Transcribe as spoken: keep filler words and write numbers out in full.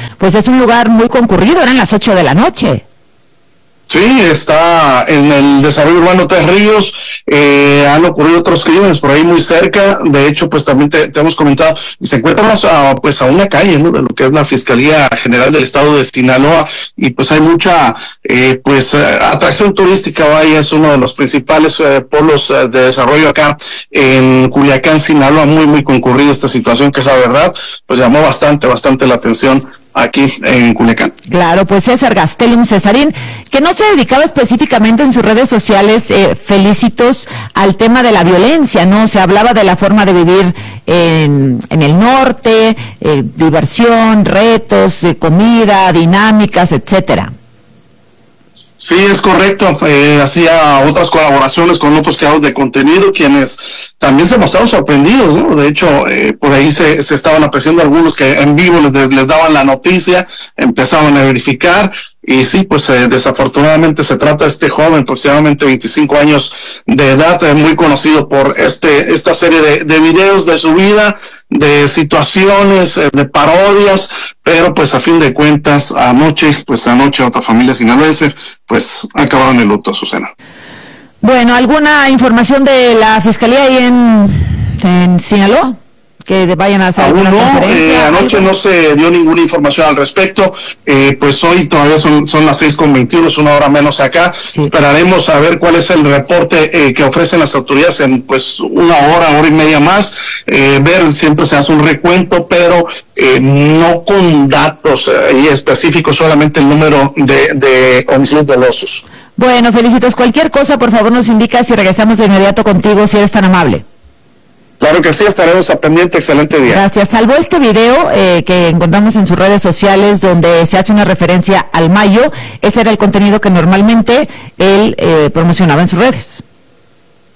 pues es un lugar muy concurrido, eran las ocho de la noche. Sí, está en el desarrollo urbano Tres Ríos, eh, han ocurrido otros crímenes por ahí muy cerca, de hecho, pues también te, te hemos comentado, y se encuentra más a, pues a una calle, ¿no?, de lo que es la Fiscalía General del Estado de Sinaloa, y pues hay mucha, eh, pues, eh, atracción turística, vaya, es uno de los principales eh, polos eh, de desarrollo acá en Culiacán, Sinaloa, muy, muy concurrida esta situación, que es la verdad, pues llamó bastante, bastante la atención aquí en Culiacán. Claro, pues César Gastelum Cesarín, que no se dedicaba específicamente en sus redes sociales, eh, felicitos al tema de la violencia, ¿no? Se hablaba de la forma de vivir en, en el norte, eh, diversión, retos, eh, comida, dinámicas, etcétera. Sí, es correcto. Eh, hacía otras colaboraciones con otros creadores de contenido, quienes también se mostraron sorprendidos, ¿no? De hecho, eh, por ahí se, se estaban apreciando algunos que en vivo les, les daban la noticia, empezaban a verificar, y sí, pues eh, desafortunadamente se trata de este joven, aproximadamente veinticinco años de edad, eh, muy conocido por este esta serie de, de videos de su vida, de situaciones, eh, de parodias, pero pues a fin de cuentas, anoche, pues anoche otra familia sinaloense, pues acabaron el luto, Susana. Bueno, ¿alguna información de la Fiscalía ahí en, en Sinaloa? Que vayan a hacer Aún alguna no, conferencia. Eh, anoche no se dio ninguna información al respecto, eh, pues hoy todavía son, son las seis con veintiuno, es una hora menos acá. Sí. Esperaremos a ver cuál es el reporte eh, que ofrecen las autoridades en pues una hora, hora y media más, eh, ver, siempre se hace un recuento, pero eh, no con datos eh, específicos, solamente el número de, de homicidios dolosos. Bueno, felicitos. Cualquier cosa, por favor, nos indicas y regresamos de inmediato contigo, si eres tan amable. Claro que sí, estaremos a pendiente. Excelente día. Gracias. Salvo este video eh, que encontramos en sus redes sociales donde se hace una referencia al Mayo, ese era el contenido que normalmente él eh, promocionaba en sus redes.